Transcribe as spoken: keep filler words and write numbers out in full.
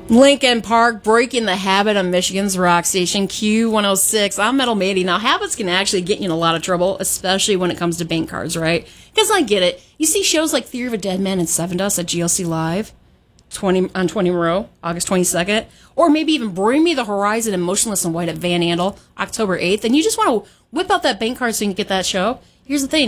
Lincoln Park, Breaking the Habit on Michigan's rock station, Q one oh six. I'm Metal Mady. Now, habits can actually get you in a lot of trouble, especially when it comes to bank cards, right? Because I get it. You see shows like Theory of a Dead Man and Seven Dust at G L C Live twenty on twenty Monroe, August twenty-second. Or maybe even Bring Me the Horizon and Motionless in White at Van Andel, October eighth. And you just want to whip out that bank card so you can get that show. Here's the thing.